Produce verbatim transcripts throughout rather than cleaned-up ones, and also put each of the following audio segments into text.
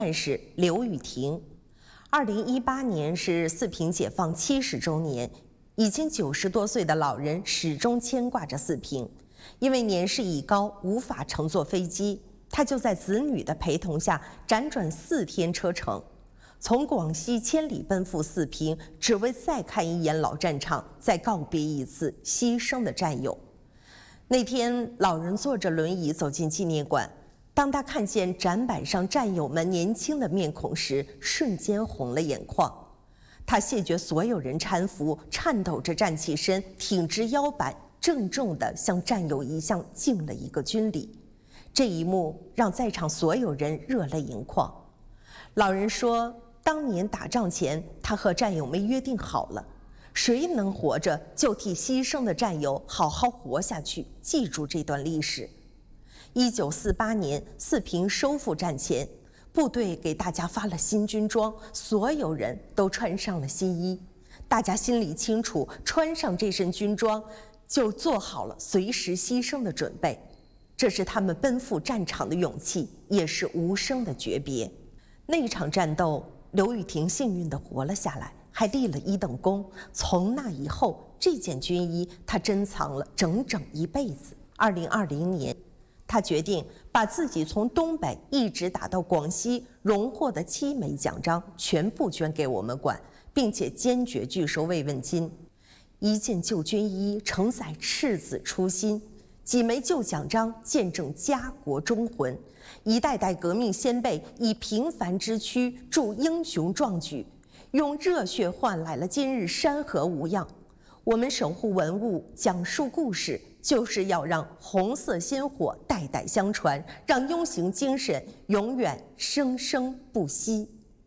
战士刘雨婷。二零一八年是四平解放七十周年，已经九十多岁的老人始终牵挂着四平，因为年事已高，无法乘坐飞机，他就在子女的陪同下辗转四天车程，从广西千里奔赴四平，只为再看一眼老战场，再告别一次牺牲的战友。那天，老人坐着轮椅走进纪念馆。当他看见展板上战友们年轻的面孔时，瞬间红了眼眶。他谢绝所有人搀扶，颤抖着站起身，挺直腰板，郑重地向战友一向敬了一个军礼。这一幕让在场所有人热泪盈眶。老人说，当年打仗前，他和战友们约定好了，谁能活着就替牺牲的战友好好活下去，记住这段历史。一九四八年，四平收复战前，部队给大家发了新军装，所有人都穿上了新衣。大家心里清楚，穿上这身军装，就做好了随时牺牲的准备。这是他们奔赴战场的勇气，也是无声的诀别。那场战斗，刘雨婷幸运地活了下来，还立了一等功。从那以后，这件军衣她珍藏了整整一辈子。二零二零年。他决定把自己从东北一直打到广西荣获的七枚奖章全部捐给我们馆，并且坚决拒收慰问金。一件旧军衣承载赤子初心，几枚旧奖章见证家国忠魂，一代代革命先辈以平凡之躯铸英雄壮举，用热血换来了今日山河无恙。我们守护文物，讲述故事，就是要让红色鲜火代代相传，让英雄精神永远生生不息。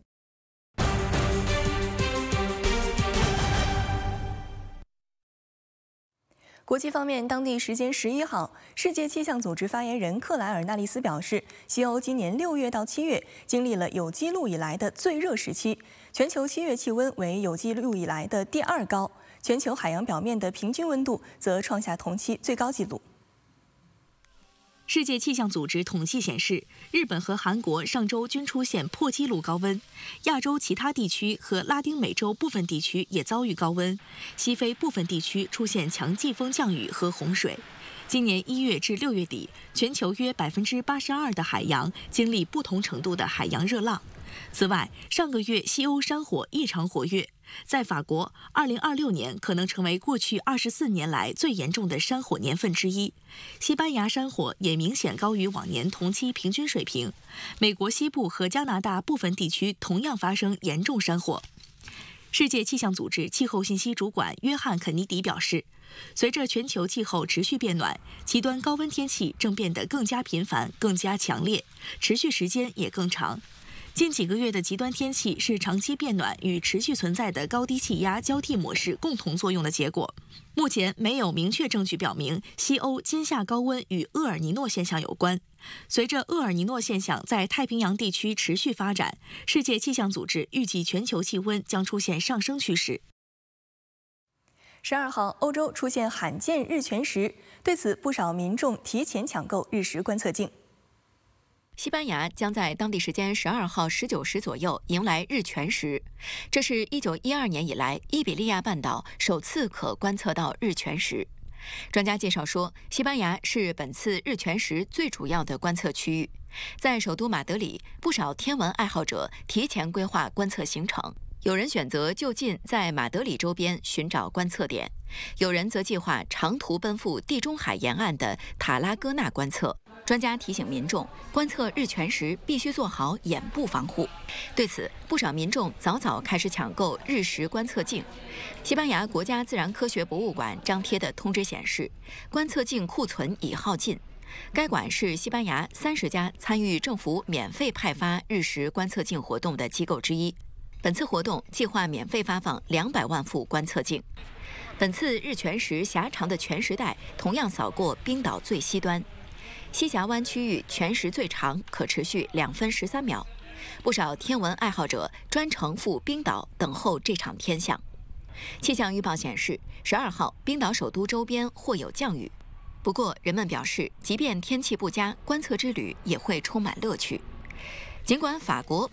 国际方面，当地时间十一号，世界气象组织发言人克莱尔纳利斯表示，西欧今年六月到七月经历了有记录以来的最热时期，全球七月气温为有记录以来的第二高，全球海洋表面的平均温度则创下同期最高纪录。 世界气象组织统计显示，日本和韩国上周均出现破纪录高温，亚洲其他地区和拉丁美洲部分地区也遭遇高温，西非部分地区出现强季风降雨和洪水。今年一月至六月底，全球约百分之八十二的海洋经历不同程度的海洋热浪。此外，上个月西欧山火异常活跃，在法国，二零二六年可能成为过去二十四年来最严重的山火年份之一。西班牙山火也明显高于往年同期平均水平。美国西部和加拿大部分地区同样发生严重山火。世界气象组织气候信息主管约翰·肯尼迪表示，随着全球气候持续变暖，极端高温天气正变得更加频繁、更加强烈，持续时间也更长。近几个月的极端天气是长期变暖与持续存在的高低气压交替模式共同作用的结果。目前没有明确证据表明西欧今夏高温与厄尔尼诺现象有关。随着厄尔尼诺现象在太平洋地区持续发展，世界气象组织预计全球气温将出现上升趋势。 十二号，欧洲出现罕见日全食，对此不少民众提前抢购日食观测镜。 西班牙将在当地时间十二号十九时左右迎来日全食，这是一九一二年以来伊比利亚半岛首次可观测到日全食。专家介绍说，西班牙是本次日全食最主要的观测区域。在首都马德里，不少天文爱好者提前规划观测行程，有人选择就近在马德里周边寻找观测点，有人则计划长途奔赴地中海沿岸的塔拉戈纳观测。专家提醒民众，观测日全食必须做好眼部防护。对此，不少民众早早开始抢购日食观测镜。西班牙国家自然科学博物馆张贴的通知显示，观测镜库存已耗尽。该馆是西班牙三十家参与政府免费派发日食观测镜活动的机构之一。本次活动计划免费发放两百万副观测镜。本次日全食狭长的全食带同样扫过冰岛最西端。西峡湾区域全食最长，可持续两分十三秒。不少天文爱好者专程赴冰岛等候这场天象。气象预报显示，十二号冰岛首都周边或有降雨。不过，人们表示，即便天气不佳，观测之旅也会充满乐趣。尽管法国